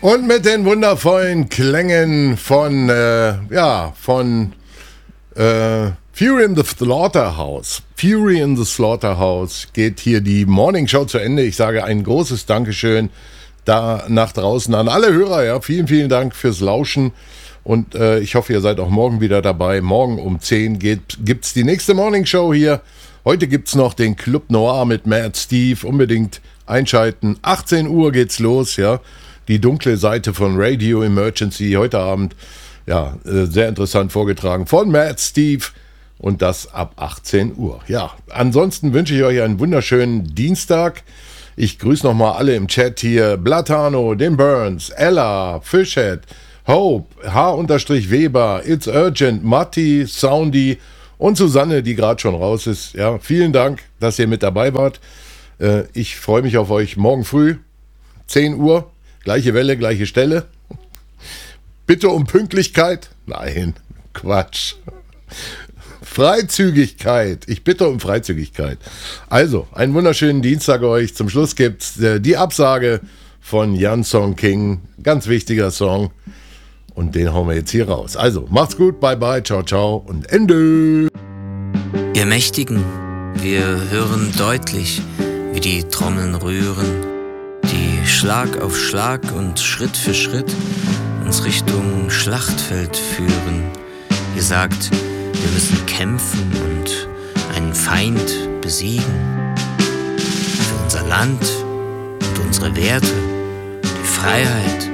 Und mit den wundervollen Klängen von Fury in the Slaughterhouse. Fury in the Slaughterhouse geht hier die Morning Show zu Ende. Ich sage ein großes Dankeschön da nach draußen an alle Hörer. Ja, vielen, vielen Dank fürs Lauschen. Und ich hoffe, ihr seid auch morgen wieder dabei. Morgen um 10 gibt's die nächste Morning Show hier. Heute gibt's noch den Club Noir mit Mad Steve. Unbedingt einschalten. 18 Uhr geht's los, ja. Die dunkle Seite von Radio Emergency heute Abend, ja, sehr interessant vorgetragen von Mad Steve und das ab 18 Uhr. Ja, ansonsten wünsche ich euch einen wunderschönen Dienstag. Ich grüße nochmal alle im Chat hier, Blatano, den Burns, Ella, Fishhead, Hope, H-Weber, It's Urgent, Matti, Soundy und Susanne, die gerade schon raus ist. Ja, vielen Dank, dass ihr mit dabei wart. Ich freue mich auf euch morgen früh, 10 Uhr. Gleiche Welle, gleiche Stelle. Bitte um Pünktlichkeit. Nein, Quatsch. Freizügigkeit. Ich bitte um Freizügigkeit. Also, einen wunderschönen Dienstag euch. Zum Schluss gibt's die Absage von Jan Song King. Ganz wichtiger Song. Und den hauen wir jetzt hier raus. Also, macht's gut. Bye, bye. Ciao, ciao. Und Ende. Ihr Mächtigen, wir hören deutlich, wie die Trommeln rühren. Die Schlag auf Schlag und Schritt für Schritt uns Richtung Schlachtfeld führen. Ihr sagt, wir müssen kämpfen und einen Feind besiegen. Für unser Land und unsere Werte, die Freiheit